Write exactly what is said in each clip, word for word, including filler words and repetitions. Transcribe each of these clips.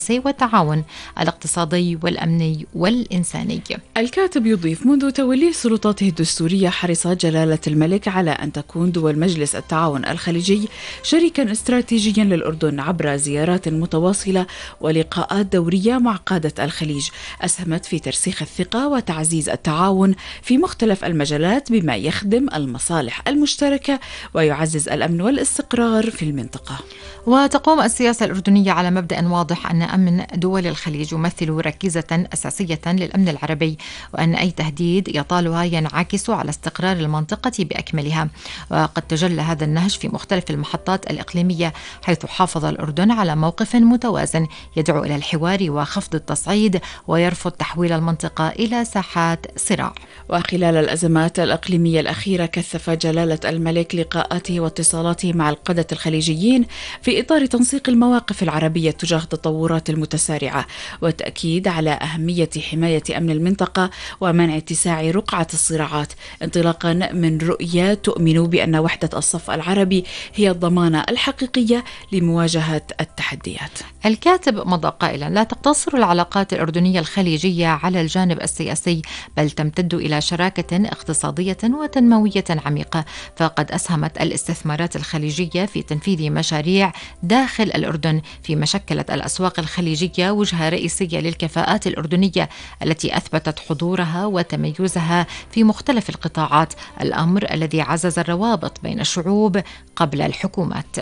والتعاون الاقتصادي والأمني والإنساني. الكاتب يضيف: منذ توليه سلطاته الدستورية حرصت جلالة الملك على أن تكون دول مجلس التعاون الخليجي شريكا استراتيجيا للأردن عبر زيارات متواصلة ولقاءات دورية مع قادة الخليج أسهمت في ترسيخ الثقة وتعزيز التعاون في مختلف المجالات بما يخدم المصالح المشتركة ويعزز الأمن والاستقرار في المنطقة. وتقوم السياسة الأردنية على مبدأ واضح أن أمن دول الخليج يمثل ركيزة أساسية للأمن العربي، وأن أي تهديد يطالها ينعكس على استقرار المنطقة بأكملها. وقد تجلى هذا النهج في مختلف المحطات الإقليمية، حيث حافظ الأردن على موقف متوازن يدعو إلى الحوار وخفض التصعيد ويرفض تحويل المنطقة إلى ساحات صراع. وخلال الأزمات الإقليمية الأخيرة كثف جلالة الملك لقاءاته واتصالاته مع القادة الخليجيين في إطار تنسيق المواقف العربية تجاه التطورات المتسارعة، وتأكيد على أهمية حماية أمن المنطقة ومنع اتساع رقعة الصراعات، انطلاقا من رؤية تؤمن بأن وحدة الصف العربي هي الضمانة الحقيقية لمواجهة التحديات. الكاتب مضى قائلا: لا تقتصر العلاقات الأردنية الخليجية على الجانب السياسي، بل تمتد إلى شراكة اقتصادية وتنموية عميقة. فقد أسهمت الاستثمارات الخليجية في تنفيذ مشاريع داخل الأردن، فيما شكلت الأسواق الخليجية وجهة رئيسية للكفاءات الأردنية التي أثبتت حضورها وتميزها في مختلف القطاعات، الأمر الذي عزز الروابط بين الشعوب قبل الحكومات.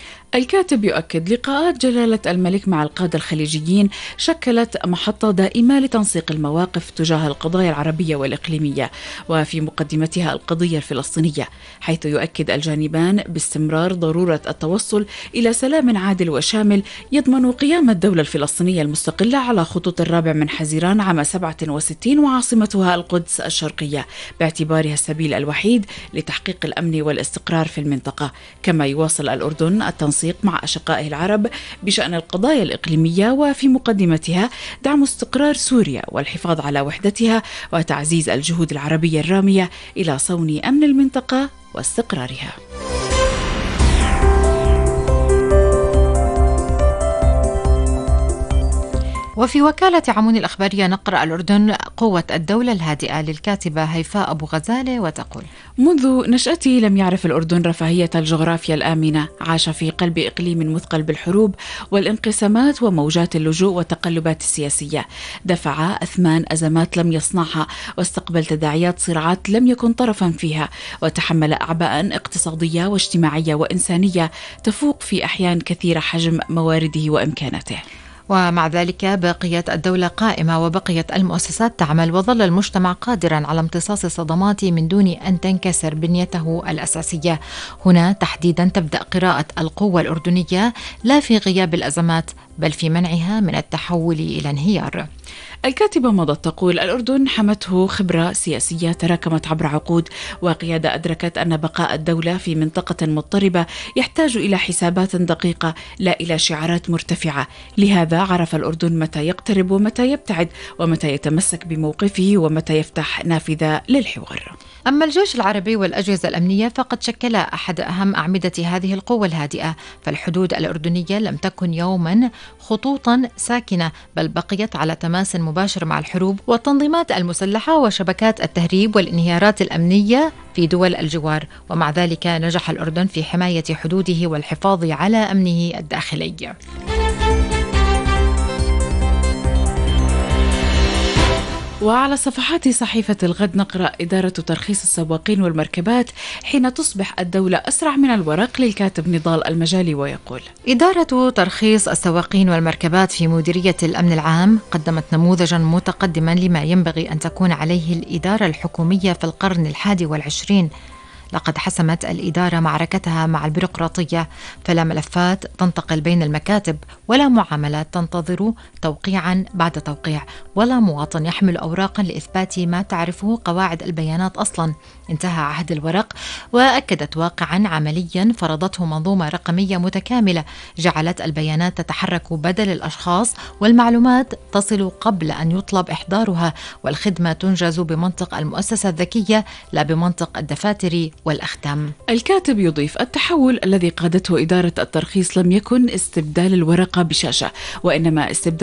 الكاتب يؤكد: لقاءات جلالة الملك مع القادة الخليجيين شكلت محطة دائمة لتنسيق المواقف تجاه القضايا العربية والإقليمية، وفي مقدمتها القضية الفلسطينية، حيث يؤكد الجانبان باستمرار ضرورة التوصل إلى سلام عادل وشامل يضمن قيام الدولة الفلسطينية المستقلة على خطوط الرابع من حزيران عام سبعة وستين وعاصمتها القدس الشرقية، باعتبارها السبيل الوحيد لتحقيق الأمن والاستقرار في المنطقة. كما يواصل الأردن التنسيق مع أشقائه العرب بشأن القضايا الإقليمية، وفي مقدمتها دعم استقرار سوريا والحفاظ على وحدتها وتعزيز الجهود العربية الرامية إلى صون أمن المنطقة واستقرارها. وفي وكالة عمون الأخبارية نقرأ: الأردن قوة الدولة الهادئة، للكاتبة هيفاء أبو غزالة، وتقول: منذ نشأته لم يعرف الأردن رفاهية الجغرافيا الآمنة، عاش في قلب إقليم مثقل بالحروب والانقسامات وموجات اللجوء والتقلبات السياسية، دفع أثمان أزمات لم يصنعها، واستقبل تداعيات صراعات لم يكن طرفا فيها، وتحمل أعباء اقتصادية واجتماعية وإنسانية تفوق في أحيان كثيرة حجم موارده وإمكاناته. ومع ذلك بقيت الدولة قائمة وبقيت المؤسسات تعمل، وظل المجتمع قادرا على امتصاص الصدمات من دون أن تنكسر بنيته الأساسية. هنا تحديدا تبدأ قراءة القوة الأردنية لا في غياب الأزمات، بل في منعها من التحول إلى انهيار. الكاتبة مضت تقول: الأردن حمته خبرة سياسية تراكمت عبر عقود، وقيادة أدركت أن بقاء الدولة في منطقة مضطربة يحتاج إلى حسابات دقيقة لا إلى شعارات مرتفعة. لهذا عرف الأردن متى يقترب ومتى يبتعد، ومتى يتمسك بموقفه ومتى يفتح نافذة للحوار. أما الجيش العربي والأجهزة الأمنية فقد شكل أحد أهم أعمدة هذه القوة الهادئة، فالحدود الأردنية لم تكن يوما خطوطا ساكنة، بل بقيت على تماس مباشر مع الحروب والتنظيمات المسلحة وشبكات التهريب والانهيارات الأمنية في دول الجوار. ومع ذلك نجح الأردن في حماية حدوده والحفاظ على أمنه الداخلي. وعلى صفحات صحيفة الغد نقرأ: إدارة ترخيص السواقين والمركبات حين تصبح الدولة أسرع من الورق، للكاتب نضال المجالي، ويقول: إدارة ترخيص السواقين والمركبات في مديرية الأمن العام قدمت نموذجا متقدما لما ينبغي أن تكون عليه الإدارة الحكومية في القرن الحادي والعشرين. لقد حسمت الإدارة معركتها مع البيروقراطية، فلا ملفات تنتقل بين المكاتب، ولا معاملات تنتظر توقيعا بعد توقيع، ولا مواطن يحمل أوراقا لإثبات ما تعرفه قواعد البيانات أصلا. انتهى عهد الورق، وأكدت واقعا عمليا فرضته منظومة رقمية متكاملة جعلت البيانات تتحرك بدل الأشخاص، والمعلومات تصل قبل أن يطلب إحضارها، والخدمة تنجز بمنطق المؤسسة الذكية لا بمنطق الدفاتر والأختام. الكاتب يضيف: التحول الذي قادته إدارة الترخيص لم يكن استبدال الورقة بشاشة، وإنما استبدال